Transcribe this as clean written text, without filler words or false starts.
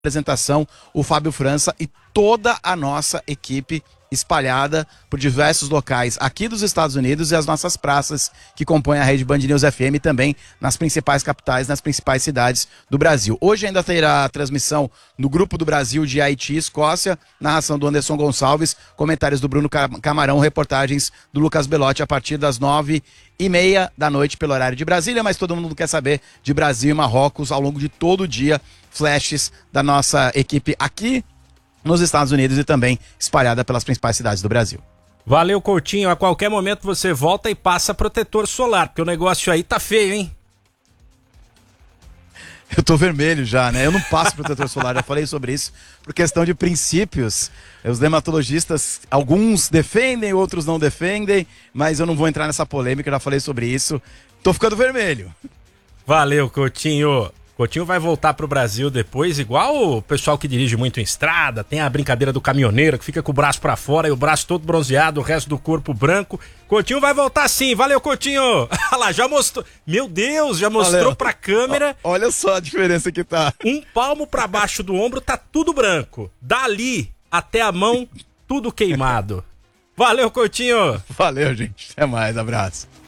apresentação, o Fábio França e toda a nossa equipe espalhada por diversos locais aqui dos Estados Unidos e as nossas praças que compõem a rede Band News FM também nas principais capitais, nas principais cidades do Brasil. Hoje ainda terá a transmissão no Grupo do Brasil de Haiti e Escócia, narração do Anderson Gonçalves, comentários do Bruno Camarão, reportagens do Lucas Belotti a partir das 9h30 da noite pelo horário de Brasília, mas todo mundo quer saber de Brasil e Marrocos ao longo de todo o dia, flashes da nossa equipe aqui nos Estados Unidos e também espalhada pelas principais cidades do Brasil. Valeu, Coutinho. A qualquer momento você volta e passa protetor solar, porque o negócio aí tá feio, hein? Eu tô vermelho já, né? Eu não passo protetor solar, já falei sobre isso, por questão de princípios. Os dermatologistas, alguns defendem, outros não defendem, mas eu não vou entrar nessa polêmica, já falei sobre isso. Tô ficando vermelho. Valeu, Coutinho. Coutinho vai voltar pro Brasil depois, igual o pessoal que dirige muito em estrada, tem a brincadeira do caminhoneiro, que fica com o braço pra fora e o braço todo bronzeado, o resto do corpo branco. Coutinho vai voltar sim, valeu, Coutinho! Olha lá, já mostrou, meu Deus, já mostrou Valeu. Pra câmera. Olha só a diferença que tá. Um palmo pra baixo do ombro tá tudo branco, dali até a mão, tudo queimado. Valeu, Coutinho! Valeu, gente, até mais, abraço.